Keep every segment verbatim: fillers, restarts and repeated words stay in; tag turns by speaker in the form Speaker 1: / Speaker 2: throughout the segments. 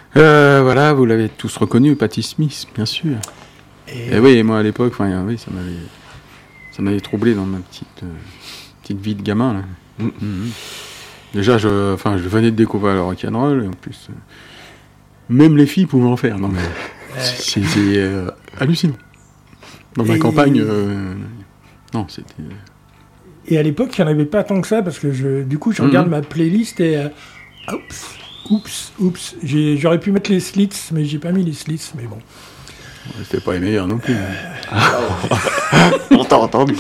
Speaker 1: Euh, voilà, vous l'avez tous reconnu, Patti Smith, bien sûr. Et, et oui, moi à l'époque, enfin, oui, ça m'avait, ça m'avait troublé dans ma petite, euh, petite vie de gamin. Là. Mm. Mm-hmm. Déjà, je, enfin, je venais de découvrir le rock'n'roll, et en plus, euh, même les filles pouvaient en faire. Non mais, c'est, c'est euh, hallucinant. Dans ma et... campagne, euh, non, c'était.
Speaker 2: Et à l'époque, il n'y en avait pas tant que ça, parce que je, du coup, je regarde mm-hmm. ma playlist et. Euh, oups, oups, oups. J'ai, j'aurais pu mettre les slits, mais j'ai pas mis les slits, mais bon.
Speaker 1: C'était pas les meilleurs non plus.
Speaker 3: Euh... On t'a entendu.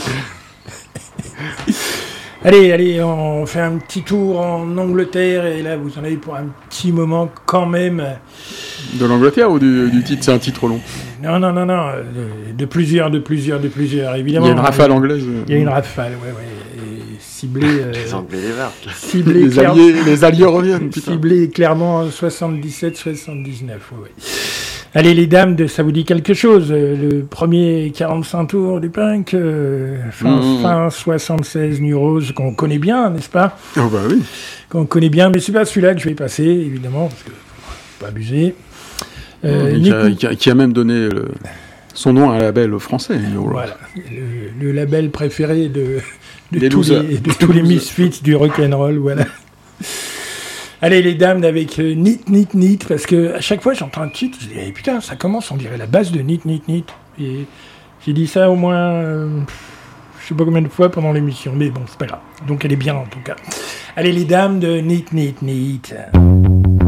Speaker 2: Allez, allez, on fait un petit tour en Angleterre, et là, vous en avez pour un petit moment quand même.
Speaker 1: De l'Angleterre ou du, du titre ? C'est un titre long ?
Speaker 2: Non, non, non, non, de, de plusieurs, de plusieurs, de plusieurs, évidemment.
Speaker 1: Il y a une rafale anglaise.
Speaker 2: Il y a une rafale, ouais, ouais, et ciblée... Euh,
Speaker 3: les Anglais débarquent.
Speaker 2: Ciblée
Speaker 1: les,
Speaker 2: clair...
Speaker 1: alliés, les alliés reviennent, putain.
Speaker 2: Ciblée clairement soixante-dix-sept soixante-dix-neuf, ouais, ouais. Allez, les dames, de, ça vous dit quelque chose ? Le premier quarante-cinq tours du punk, euh, fin, mmh. fin soixante-seize, New Rose, qu'on connaît bien, n'est-ce pas ?
Speaker 1: Oh bah oui.
Speaker 2: Qu'on connaît bien, mais c'est pas celui-là que je vais passer, évidemment, parce que faut pas abuser.
Speaker 1: Euh, mmh, qui, a, qui, a, qui a même donné le, son nom à un label français. New Rose.
Speaker 2: Voilà, le, le label préféré de, de, tous, les, de tous les misfits du rock'n'roll, voilà. Allez, les dames, avec euh, Nit, Nit, Nit, parce que à chaque fois j'entends un titre, je dis, eh, putain, ça commence, on dirait la base de Nit, Nit, Nit. Et j'ai dit ça au moins, euh, je sais pas combien de fois pendant l'émission, mais bon, c'est pas grave. Donc elle est bien en tout cas. Allez, les dames de Nit, Nit, Nit.